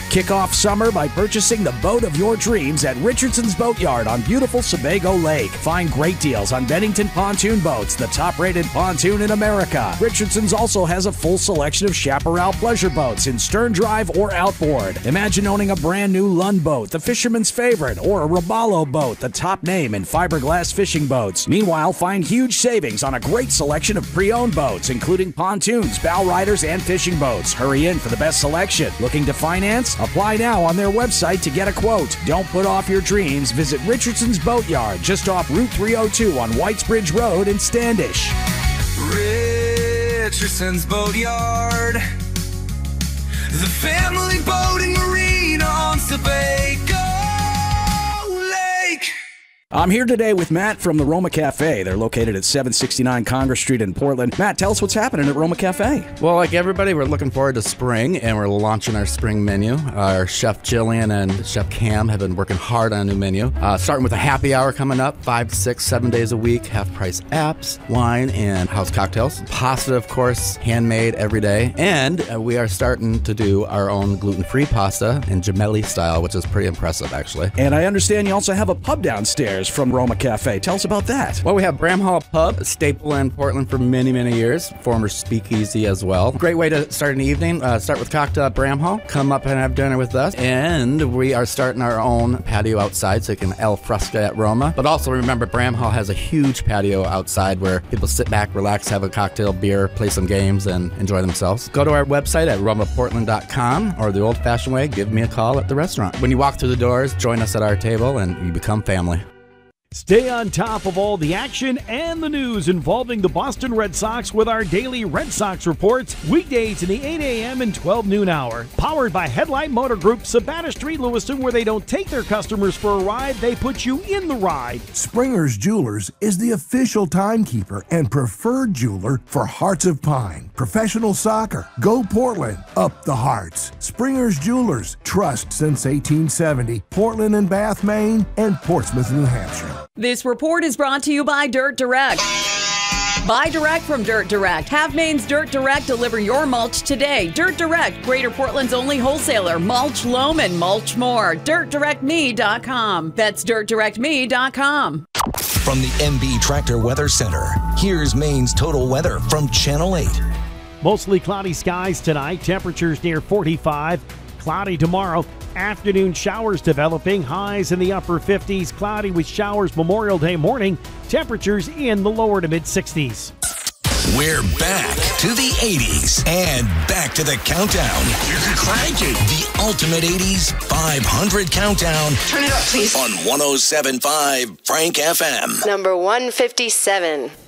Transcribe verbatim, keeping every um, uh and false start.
Kick off summer by purchasing the boat of your dreams at Richardson's Boatyard on beautiful Sebago Lake. Find great deals on Bennington Pontoon Boats, the top-rated pontoon in America. Richardson's also has a full selection of Chaparral pleasure boats in stern drive or outboard. Imagine owning a brand new Lund boat, the fisherman's favorite, or a Robalo boat, the top name in fiberglass fishing boats. Meanwhile, find huge savings on a great selection of pre-owned boats, including pontoons, bow riders, and fishing boats. Hurry in for the best selection. Looking to finance? Apply now on their website to get a quote. Don't put off your dreams. Visit Richardson's Boatyard, just off Route three oh two on Whitesbridge Road in Standish. Richardson's Boatyard, the family boating marina on Sebago Lake. I'm here today with Matt from the Roma Cafe. They're located at seven sixty-nine Congress Street in Portland. Matt, tell us what's happening at Roma Cafe. Well, like everybody, we're looking forward to spring, and we're launching our spring menu. Our chef Jillian and chef Cam have been working hard on a new menu. Uh, starting with a happy hour coming up, five, six, seven days a week, half-price apps, wine, and house cocktails. Pasta, of course, handmade every day. And uh, we are starting to do our own gluten-free pasta in gemelli style, which is pretty impressive, actually. And I understand you also have a pub downstairs from Roma Cafe. Tell us about that. Well, we have Bramhall Pub, a staple in Portland for many, many years. Former speakeasy as well. Great way to start an evening. Uh, start with cocktail at Bramhall. Come up and have dinner with us. And we are starting our own patio outside, so you can al fresco at Roma. But also remember, Bramhall has a huge patio outside where people sit back, relax, have a cocktail, beer, play some games, and enjoy themselves. Go to our website at roma portland dot com, or the old-fashioned way, give me a call at the restaurant. When you walk through the doors, join us at our table, and you become family. Stay on top of all the action and the news involving the Boston Red Sox with our daily Red Sox reports, weekdays in the eight a.m. and twelve noon hour. Powered by Headlight Motor Group, Sabana Street, Lewiston, where they don't take their customers for a ride, they put you in the ride. Springer's Jewelers is the official timekeeper and preferred jeweler for Hearts of Pine, professional soccer. Go Portland, up the Hearts. Springer's Jewelers, trust since eighteen seventy, Portland and Bath, Maine, and Portsmouth, New Hampshire. This report is brought to you by Dirt Direct. Buy direct from Dirt Direct. Have Maine's Dirt Direct deliver your mulch today. Dirt Direct, Greater Portland's only wholesaler. Mulch, loam, and mulch more. dirt direct me dot com. That's dirt direct me dot com. From the M B Tractor Weather Center, here's Maine's total weather from Channel eight. Mostly cloudy skies tonight. Temperatures near forty-five. Cloudy tomorrow. Afternoon showers developing. Highs in the upper fifties. Cloudy with showers Memorial Day morning. Temperatures in the lower to mid sixties. We're back to the eighties and back to the countdown. Crank it. The ultimate eighties five hundred countdown. Turn it up, please. On one oh seven point five Frank F M. Number one fifty-seven.